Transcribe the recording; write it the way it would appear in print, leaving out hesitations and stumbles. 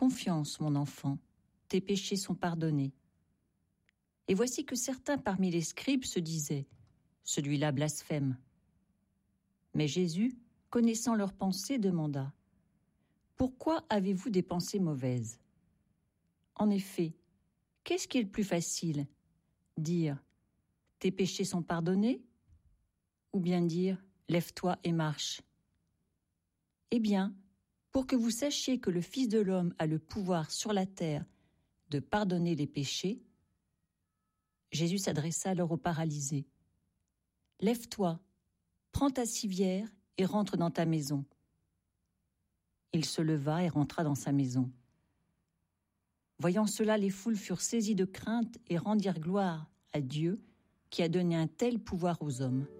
confiance, mon enfant, tes péchés sont pardonnés. » Et voici que certains parmi les scribes se disaient « Celui-là blasphème. » Mais Jésus, connaissant leurs pensées, demanda « Pourquoi avez-vous des pensées mauvaises ? En effet, qu'est-ce qui est le plus facile ? Dire « Tes péchés sont pardonnés » ou bien dire « Lève-toi et marche ». Eh bien, pour que vous sachiez que le Fils de l'homme a le pouvoir sur la terre de pardonner les péchés, Jésus s'adressa alors au paralysé. « Lève-toi, prends ta civière et rentre dans ta maison. » Il se leva et rentra dans sa maison. Voyant cela, les foules furent saisies de crainte et rendirent gloire à Dieu qui a donné un tel pouvoir aux hommes.